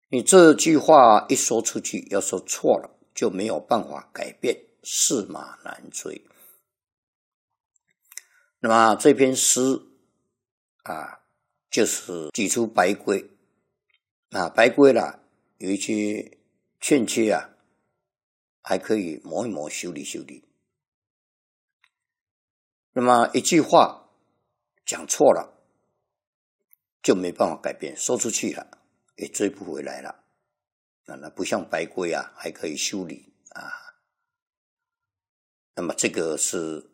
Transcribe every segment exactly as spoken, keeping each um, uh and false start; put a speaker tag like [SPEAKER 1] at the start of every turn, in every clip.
[SPEAKER 1] 你这句话一说出去，要说错了，就没有办法改变，驷马难追。那么这篇诗啊，就是举出白龟啊，白龟啦，有一些欠缺啊，还可以磨一磨，修理修理。那么一句话讲错了，就没办法改变，说出去了也追不回来了。那那不像白龟啊，还可以修理啊。那么这个是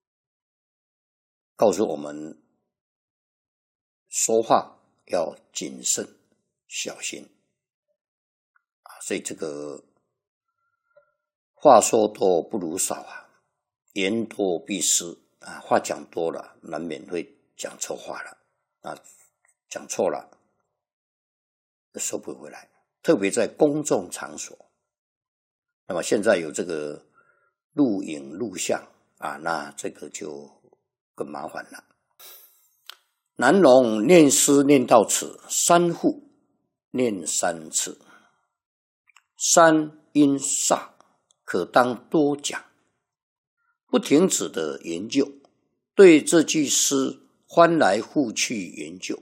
[SPEAKER 1] 告诉我们说话要谨慎小心啊。所以这个话说多不如少啊，言多必失啊。话讲多了，难免会讲错话了啊，讲错了收不回来。特别在公众场所，那么现在有这个录影录像啊，那这个就更麻烦了。南龙念诗念到此，三户念三次，三音煞可当多讲，不停止的研究，对这句诗翻来覆去研究，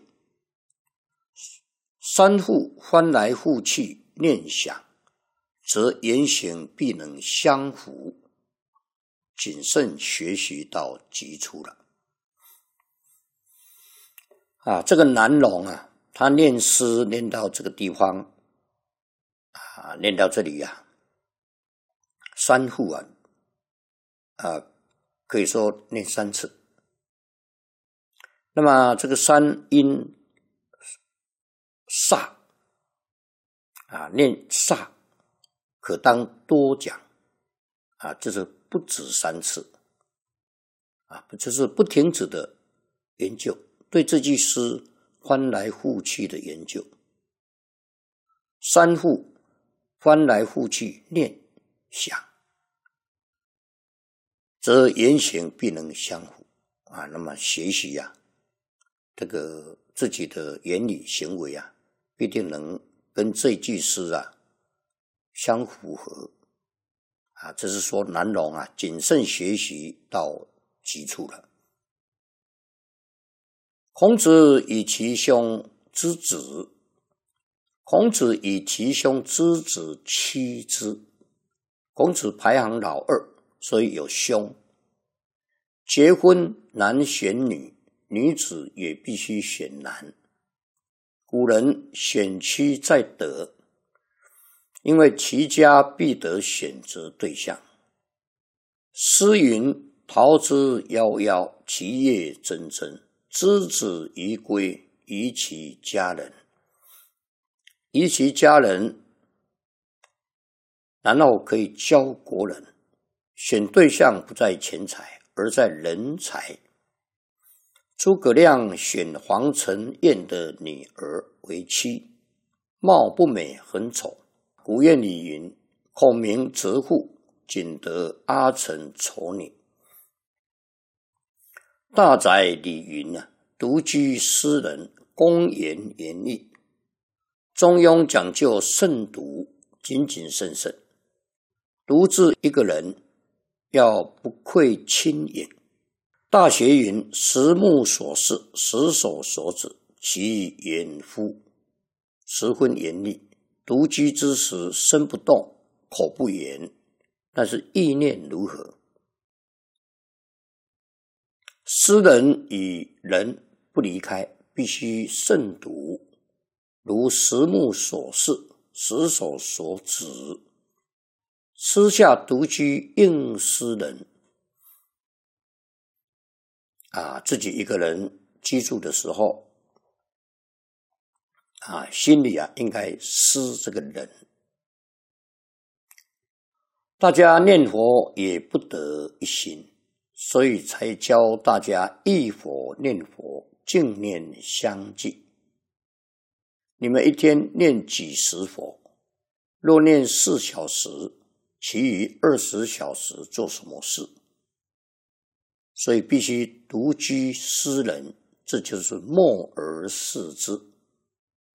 [SPEAKER 1] 三户翻来覆去念想，则言行必能相符，谨慎学习到极处了。啊，这个南龙啊，他念诗念到这个地方啊，念到这里啊，三户啊，啊，可以说念三次。那么这个三音煞啊，念煞可当多讲啊，就是不止三次啊，就是不停止的研究，对这句诗翻来覆去的研究。三户翻来覆去念想，则言行必能相符啊。那么学习啊，这个自己的言语行为啊，必定能跟这句诗啊相符合啊。这是说南龙啊，谨慎学习到极处了。孔子以其兄之子，孔子以其兄之子妻之。孔子排行老二，所以有兄。结婚男选女，女子也必须选男。古人选妻在德，因为齐家必得选择对象。诗云：桃之夭夭，其叶蓁蓁，之子宜归，宜其家人。宜其家人，然后可以教国人。选对象不在钱财，而在人才。诸葛亮选黄承彦的女儿为妻，貌不美，很丑。古谚里云：孔明择妇，仅得阿成丑女。大宅李云啊，独居诗人，公言严厉。中庸讲究慎独，谨谨慎慎。独自一个人，要不愧亲隐。大学云：十目所视，十手所指，其言夫。十分严厉。独居之时，身不动，口不言，但是意念如何？诗人与人不离开，必须慎独，如十目所视，十手所指。私下独居应诗人啊，自己一个人居住的时候啊，心里啊应该思这个人。大家念佛也不得一心，所以才教大家忆佛念佛，净念相继。你们一天念几时佛？若念四小时，其余二十小时做什么事？所以必须独居诗人，这就是默而视之。